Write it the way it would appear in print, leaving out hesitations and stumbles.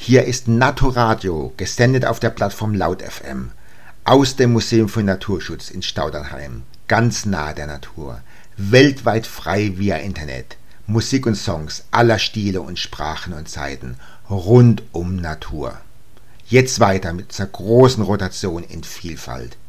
Hier ist Naturadio, gesendet auf der Plattform Laut FM, aus dem Museum für Naturschutz in Staudernheim, ganz nah der Natur, weltweit frei via Internet, Musik und Songs aller Stile und Sprachen und Zeiten, rund um Natur. Jetzt weiter mit einer großen Rotation in Vielfalt.